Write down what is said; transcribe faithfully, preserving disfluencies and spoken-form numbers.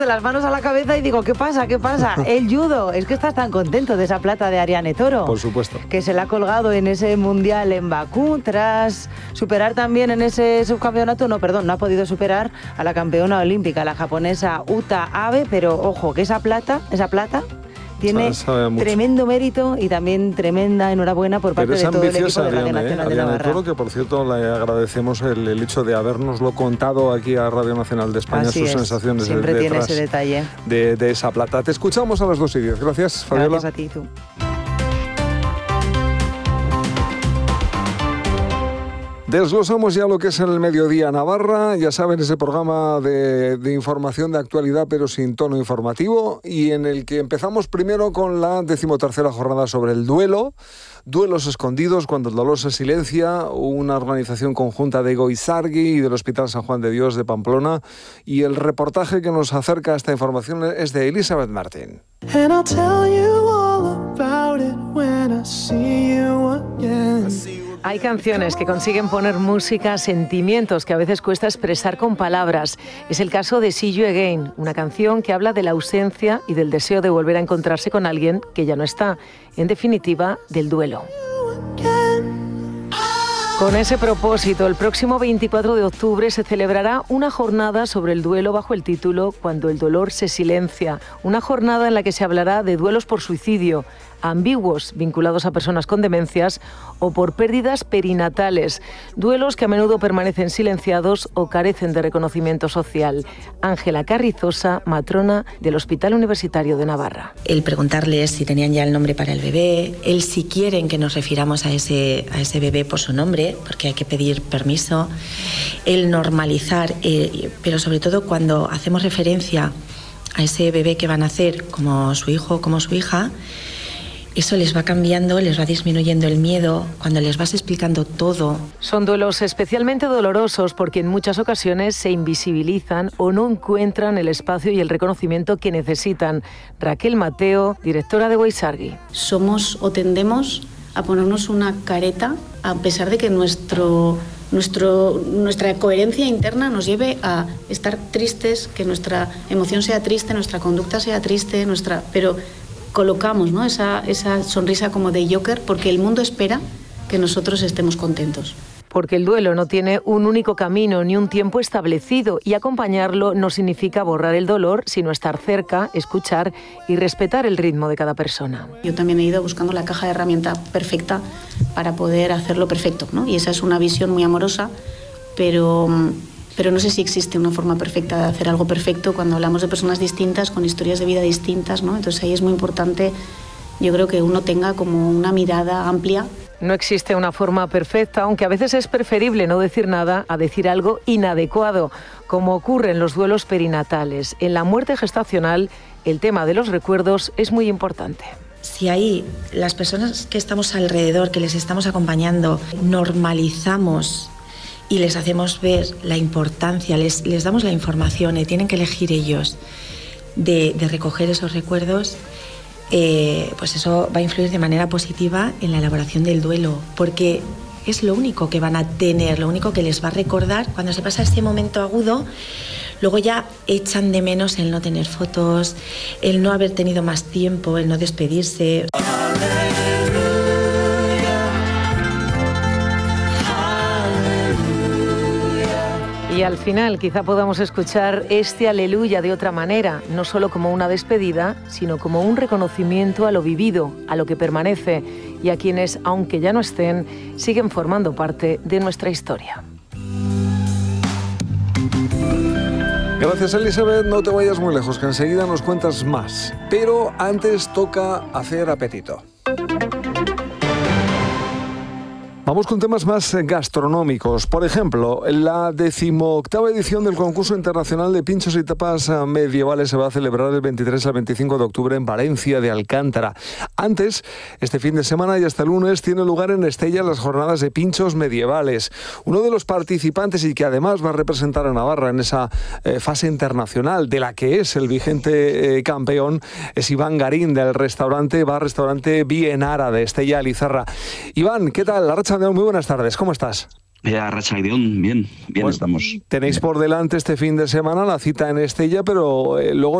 las manos a la cabeza y digo, ¿qué pasa? ¿Qué pasa? El judo, es que estás tan contento de esa plata de Ariane Toro. Por supuesto. Que se la ha colgado en ese mundial en Bakú, tras superar también en ese subcampeonato, no, perdón, no ha podido superar a la campeona olímpica, la japonesa Uta Abe, pero ojo, que esa plata, esa plata... tiene tremendo mérito y también tremenda enhorabuena por parte de todo el equipo de Radio Nacional de Navarra. Toro, que por cierto le agradecemos el, el hecho de habernoslo contado aquí a Radio Nacional de España, Así sus es. sensaciones Siempre de, tiene ese detalle de, de esa plata. Te escuchamos a las dos y diez. Gracias, Fabiola. Gracias a ti, tú. Desglosamos ya lo que es el Mediodía Navarra, ya saben, ese programa de, de información de actualidad pero sin tono informativo, y en el que empezamos primero con la decimotercera jornada sobre el duelo, duelos escondidos cuando el dolor se silencia, una organización conjunta de Goizargui y del Hospital San Juan de Dios de Pamplona, y el reportaje que nos acerca a esta información es de Elizabeth Martín. And I'll tell you all about it when I see you again. Hay canciones que consiguen poner música, sentimientos que a veces cuesta expresar con palabras. Es el caso de See You Again, una canción que habla de la ausencia y del deseo de volver a encontrarse con alguien que ya no está. En definitiva, del duelo. Con ese propósito, el próximo veinticuatro de octubre se celebrará una jornada sobre el duelo bajo el título Cuando el dolor se silencia. Una jornada en la que se hablará de duelos por suicidio, ambiguos vinculados a personas con demencias o por pérdidas perinatales, duelos que a menudo permanecen silenciados o carecen de reconocimiento social. Ángela Carrizosa, matrona del Hospital Universitario de Navarra. El preguntarles si tenían ya el nombre para el bebé, el si quieren que nos refiramos a ese, a ese bebé por su nombre, porque hay que pedir permiso, el normalizar, eh, pero sobre todo cuando hacemos referencia a ese bebé que van a nacer como su hijo o como su hija, eso les va cambiando, les va disminuyendo el miedo, cuando les vas explicando todo. Son duelos especialmente dolorosos porque en muchas ocasiones se invisibilizan o no encuentran el espacio y el reconocimiento que necesitan. Raquel Mateo, directora de Goizargui. Somos o tendemos a ponernos una careta a pesar de que nuestro, nuestro, nuestra coherencia interna nos lleve a estar tristes, que nuestra emoción sea triste, nuestra conducta sea triste, nuestra... pero colocamos, ¿no?, esa, esa sonrisa como de Joker porque el mundo espera que nosotros estemos contentos. Porque el duelo no tiene un único camino ni un tiempo establecido y acompañarlo no significa borrar el dolor, sino estar cerca, escuchar y respetar el ritmo de cada persona. Yo también he ido buscando la caja de herramientas perfecta para poder hacerlo perfecto, ¿no? Y esa es una visión muy amorosa, pero... pero no sé si existe una forma perfecta de hacer algo perfecto cuando hablamos de personas distintas, con historias de vida distintas, ¿no? Entonces ahí es muy importante, yo creo, que uno tenga como una mirada amplia. No existe una forma perfecta, aunque a veces es preferible no decir nada a decir algo inadecuado, como ocurre en los duelos perinatales. En la muerte gestacional, el tema de los recuerdos es muy importante. Si ahí las personas que estamos alrededor, que les estamos acompañando, normalizamos y les hacemos ver la importancia, les, les damos la información y tienen que elegir ellos de, de recoger esos recuerdos, eh, pues eso va a influir de manera positiva en la elaboración del duelo, porque es lo único que van a tener, lo único que les va a recordar cuando se pasa este momento agudo. Luego ya echan de menos el no tener fotos, el no haber tenido más tiempo, el no despedirse. Y al final quizá podamos escuchar este aleluya de otra manera, no solo como una despedida, sino como un reconocimiento a lo vivido, a lo que permanece y a quienes, aunque ya no estén, siguen formando parte de nuestra historia. Gracias, Elizabeth. No te vayas muy lejos, que enseguida nos cuentas más. Pero antes toca hacer apetito. Vamos con temas más gastronómicos. Por ejemplo, la decimoctava edición del concurso internacional de pinchos y tapas medievales se va a celebrar del veintitrés al veinticinco de octubre en Valencia de Alcántara. Antes, este fin de semana y hasta el lunes, tiene lugar en Estella las jornadas de pinchos medievales. Uno de los participantes y que además va a representar a Navarra en esa eh, fase internacional, de la que es el vigente eh, campeón, es Iván Garín, del restaurante, bar restaurante Bienara de Estella Lizarra. Iván, ¿qué tal? Arratsalde, muy buenas tardes, ¿cómo estás? Eh, Arratsaldeon, bien, bien Bueno, estamos. Tenéis por delante este fin de semana la cita en Estella, pero eh, luego